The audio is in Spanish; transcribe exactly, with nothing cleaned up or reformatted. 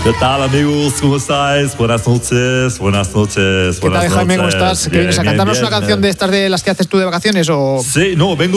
¿Qué tal, amigos? ¿Cómo estáis? Buenas noches, buenas noches. ¿Qué tal, Jaime? ¿Cómo estás? ¿Que vienes a cantarnos una canción de estas de las que haces tú de vacaciones? O... Sí, no, vengo